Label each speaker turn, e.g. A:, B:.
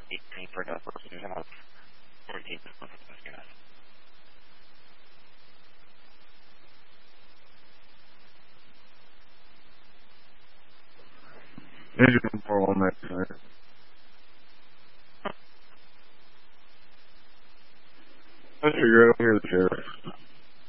A: 18 for the person who has 14 for this gas.
B: Engine 4 on that side. I figure out here, the sheriff.